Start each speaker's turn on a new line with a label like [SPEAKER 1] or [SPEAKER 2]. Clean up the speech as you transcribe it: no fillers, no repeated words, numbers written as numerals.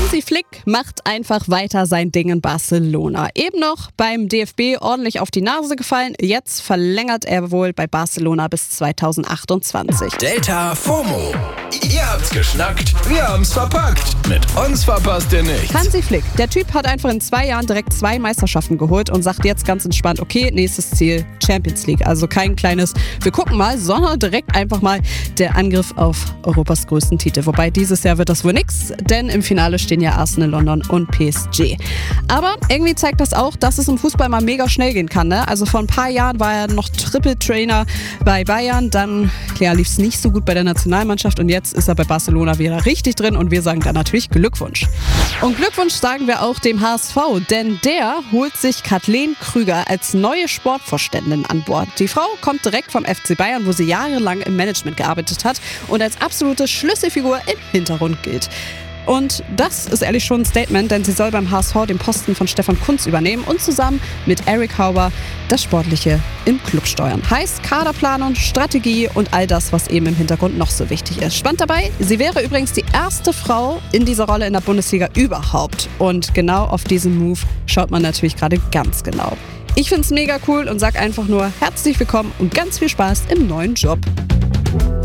[SPEAKER 1] Hansi Flick macht einfach weiter sein Ding in Barcelona. Eben noch beim DFB ordentlich auf die Nase gefallen. Jetzt verlängert er wohl bei Barcelona bis 2028.
[SPEAKER 2] Delta FOMO. Ihr habt's geschnackt, wir haben's verpackt. Mit uns verpasst ihr nichts.
[SPEAKER 1] Hansi Flick, der Typ hat einfach in 2 Jahren direkt 2 Meisterschaften geholt und sagt jetzt ganz entspannt, okay, nächstes Ziel Champions League. Also kein kleines, wir gucken mal, sondern direkt einfach mal der Angriff auf Europas größten Titel. Wobei dieses Jahr wird das wohl nix, denn im Finale stehen ja Arsenal, London und PSG. Aber irgendwie zeigt das auch, dass es im Fußball mal mega schnell gehen kann. Ne? Also vor ein paar Jahren war er noch Triple-Trainer bei Bayern, dann lief es nicht so gut bei der Nationalmannschaft und jetzt ist er bei Barcelona wieder richtig drin und wir sagen dann natürlich Glückwunsch. Und Glückwunsch sagen wir auch dem HSV, denn der holt sich Kathleen Krüger als neue Sportvorständin an Bord. Die Frau kommt direkt vom FC Bayern, wo sie jahrelang im Management gearbeitet hat und als absolute Schlüsselfigur im Hintergrund gilt. Und das ist ehrlich schon ein Statement, denn sie soll beim HSV den Posten von Stefan Kuntz übernehmen und zusammen mit Eric Hauber das Sportliche im Club steuern. Heißt Kaderplanung, Strategie und all das, was eben im Hintergrund noch so wichtig ist. Spannend dabei, sie wäre übrigens die erste Frau in dieser Rolle in der Bundesliga überhaupt. Und genau auf diesen Move schaut man natürlich gerade ganz genau. Ich find's mega cool und sag einfach nur herzlich willkommen und ganz viel Spaß im neuen Job.